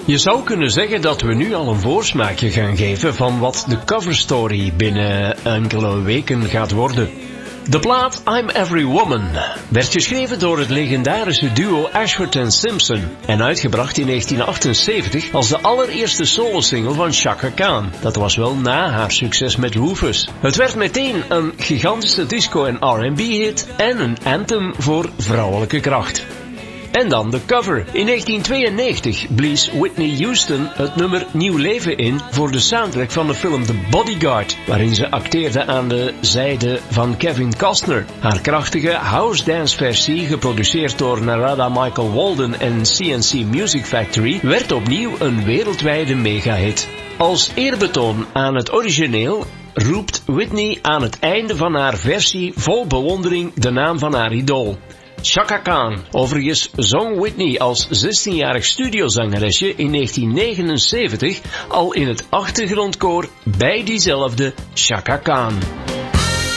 Je zou kunnen zeggen dat we nu al een voorsmaakje gaan geven van wat de coverstory binnen enkele weken gaat worden. De plaat I'm Every Woman werd geschreven door het legendarische duo Ashford & Simpson en uitgebracht in 1978 als de allereerste solosingle van Chaka Khan. Dat was wel na haar succes met Rufus. Het werd meteen een gigantische disco- en R&B-hit en een anthem voor vrouwelijke kracht. En dan de cover. In 1992 blies Whitney Houston het nummer Nieuw Leven in voor de soundtrack van de film The Bodyguard, waarin ze acteerde aan de zijde van Kevin Costner. Haar krachtige house dance versie, geproduceerd door Narada Michael Walden en CNC Music Factory, werd opnieuw een wereldwijde megahit. Als eerbetoon aan het origineel roept Whitney aan het einde van haar versie vol bewondering de naam van haar idool, Chaka Khan. Overigens zong Whitney als 16-jarig studiozangeresje in 1979 al in het achtergrondkoor bij diezelfde Chaka Khan.